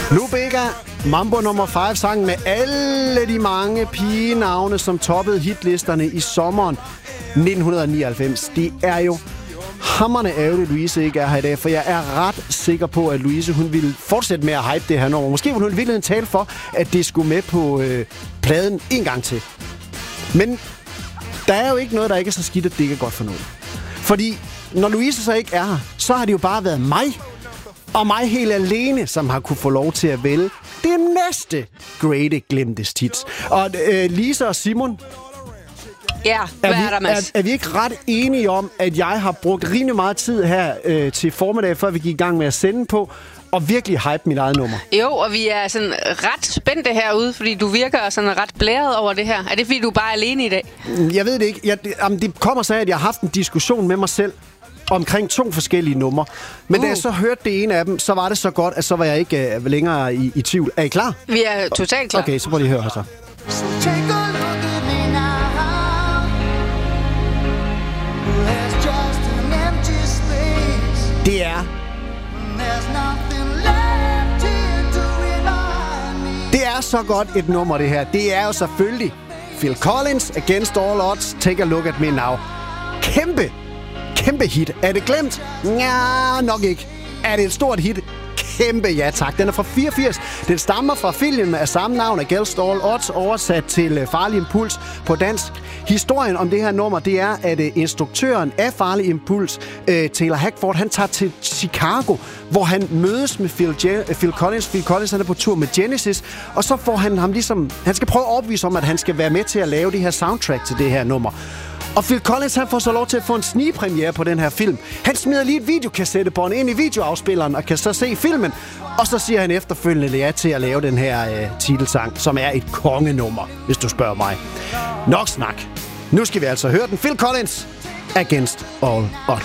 Lou Bega, Mambo nummer 5, sang med alle de mange pigenavne, som toppede hitlisterne i sommeren 1999. Det er jo hamrende ærgerligt, Louise ikke er her i dag, for jeg er ret sikker på, at Louise hun ville fortsætte med at hype det her nummer. Måske ville hun i virkeligheden tale for, at det skulle med på pladen en gang til. Men der er jo ikke noget, der ikke er så skidt, at det ikke er godt for noget. Fordi når Louise så ikke er her, så har det jo bare været mig, og mig helt alene, som har kunne få lov til at vælge det næste great glemtes hits. Og Lisa og Simon, ja, hvad er der, Mads? Er vi ikke ret enige om, at jeg har brugt rimelig meget tid her til formiddag, før vi gik i gang med at sende på, og virkelig hype mit eget nummer? Jo, og vi er sådan ret spændte herude, fordi du virker sådan ret blæret over det her. Er det, fordi du bare er alene i dag? Jeg ved det ikke. Det kommer så af, at jeg har haft en diskussion med mig selv omkring 2 forskellige numre. Men da jeg så hørte det ene af dem, så var det så godt, at så var jeg ikke længere i tvivl. Er I klar? Vi er totalt klar. Okay, så prøv lige at høre så. Det er... Det er så godt et nummer, det her. Det er jo selvfølgelig Phil Collins, Against All Odds, Take a Look at Me Now. Kæmpe hit. Er det glemt? Ja, nok ikke. Er det et stort hit? Kæmpe ja tak. Den er fra 84. Den stammer fra filmen af samme navn, Against All Odds, oversat til Farlig Impuls på dansk. Historien om det her nummer, det er, at instruktøren af Farlig Impuls, Taylor Hackford, han tager til Chicago, hvor han mødes med Phil Collins. Phil Collins han er på tur med Genesis, og så får han ham ligesom... Han skal prøve at overbevise om, at han skal være med til at lave det her soundtrack til det her nummer. Og Phil Collins, han får så lov til at få en snigpremiere på den her film. Han smider lige et videokassettebånd ind i videoafspilleren og kan så se filmen. Og så siger han efterfølgende ja til at lave den her titelsang, som er et kongenummer, hvis du spørger mig. Nok snak. Nu skal vi altså høre den. Phil Collins, Against All Odds.